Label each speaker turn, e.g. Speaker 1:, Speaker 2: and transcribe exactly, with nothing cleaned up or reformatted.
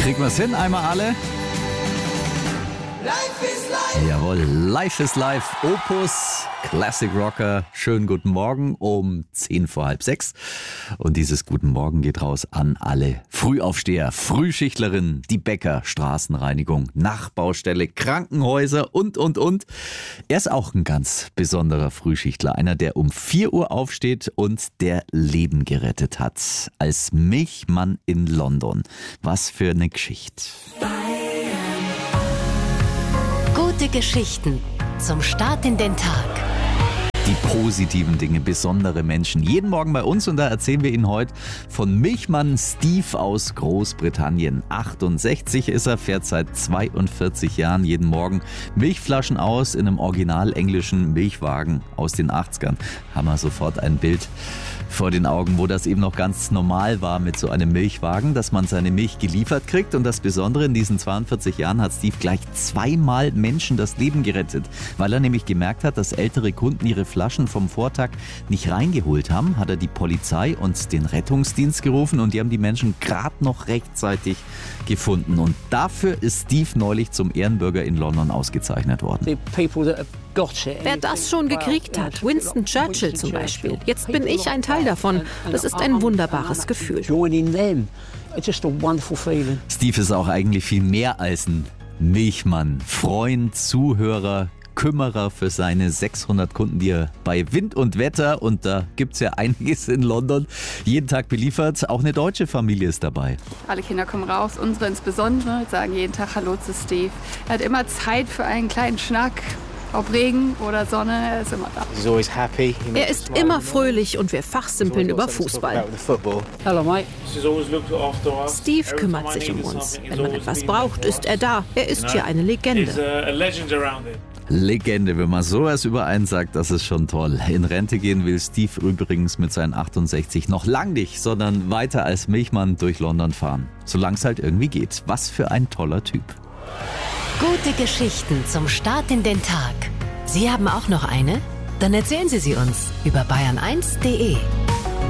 Speaker 1: Kriegen wir es hin, einmal alle?
Speaker 2: Life is life.
Speaker 1: Jawohl, Life is Life, Opus, Classic Rocker. Schönen guten Morgen um zehn vor halb sechs. Und dieses Guten Morgen geht raus an alle Frühaufsteher, Frühschichtlerinnen, die Bäcker, Straßenreinigung, Nachbaustelle, Krankenhäuser und, und, und. Er ist auch ein ganz besonderer Frühschichtler. Einer, der um vier Uhr aufsteht und der Leben gerettet hat. Als Milchmann in London. Was für eine Geschichte.
Speaker 3: Gute Geschichten zum Start in den Tag.
Speaker 1: Die positiven Dinge, besondere Menschen. Jeden Morgen bei uns und da erzählen wir Ihnen heute von Milchmann Steve aus Großbritannien. achtundsechzig ist er, fährt seit zweiundvierzig Jahren jeden Morgen Milchflaschen aus in einem original englischen Milchwagen aus den achtzigern. Haben wir sofort ein Bild vor den Augen, wo das eben noch ganz normal war mit so einem Milchwagen, dass man seine Milch geliefert kriegt. Und das Besondere in diesen zweiundvierzig Jahren hat Steve gleich zweimal Menschen das Leben gerettet, weil er nämlich gemerkt hat, dass ältere Kunden ihre Flaschen vom Vortag nicht reingeholt haben, hat er die Polizei und den Rettungsdienst gerufen und die haben die Menschen gerade noch rechtzeitig gefunden. Und dafür ist Steve neulich zum Ehrenbürger in London ausgezeichnet worden.
Speaker 4: Wer das schon gekriegt hat, Winston Churchill zum Beispiel. Jetzt bin ich ein Teil davon. Das ist ein wunderbares Gefühl.
Speaker 1: Steve ist auch eigentlich viel mehr als ein Milchmann, Freund, Zuhörer, Kümmerer für seine sechshundert Kunden, die er bei Wind und Wetter, und da gibt es ja einiges in London, jeden Tag beliefert. Auch eine deutsche Familie ist dabei.
Speaker 5: Alle Kinder kommen raus, unsere insbesondere, sagen jeden Tag Hallo zu Steve. Er hat immer Zeit für einen kleinen Schnack. Ob Regen oder Sonne, er ist immer da.
Speaker 4: Er ist immer fröhlich und wir fachsimpeln über Fußball. Steve kümmert sich um uns. Wenn man etwas braucht, ist er da. Er ist hier eine Legende.
Speaker 1: Legende, wenn man sowas über einen sagt, das ist schon toll. In Rente gehen will Steve übrigens mit seinen achtundsechzig noch lang nicht, sondern weiter als Milchmann durch London fahren. Solange es halt irgendwie geht. Was für ein toller Typ.
Speaker 3: Gute Geschichten zum Start in den Tag. Sie haben auch noch eine? Dann erzählen Sie sie uns über bayern eins punkt de.